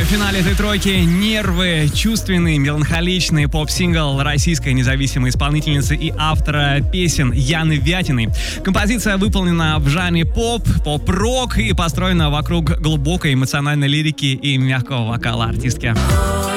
в финале этой тройки «Нервы», чувственный, меланхоличный поп-сингл российской независимой исполнительницы и автора песен Яны Вятиной. Композиция выполнена в жанре поп-рок и построена вокруг глубокой эмоциональной лирики и мягкого вокала артистки.